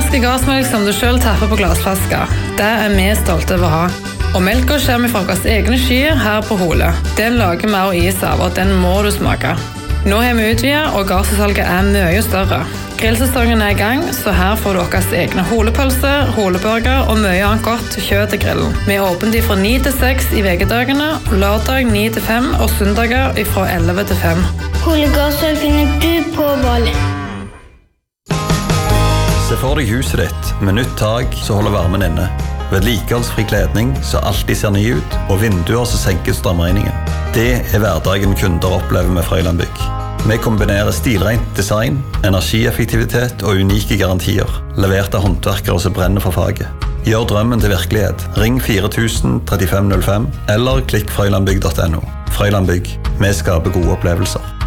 Ferske gassmelk som du selv tapper på glassflasker. Det vi stolte over å ha. Og melka kommer fra våre egne kyr her på Hole. Den lager vi og is av, og den må du smake. Nå har vi utvidet, og gassalget mye større. Grillsesongen i gang, så her får du deres egne holepølse, holeburger og mye annet godt kjøtt til grillen. Vi åpner fra 9 til 6 i vekedagene, lørdag 9 til 5 og søndager fra 11 til 5. Holegassøl finner du på Bali. Se for deg huset ditt med nytt tak så holder varmen inne. Vedlikeholdsfri kledning så alltid ser ny ut, og vinduer som senker strømregningen. Det hverdagen kunder opplever med Frøyland Bygg. Vi kombinerer stilrent design, energieffektivitet og unike garantier, levert av håndverkere som brenner for faget. Gjør drømmen til virkelighet. Ring 4000 3505 eller klikk frøylandbygg.no. Frøyland Bygg. Vi skaper gode opplevelser.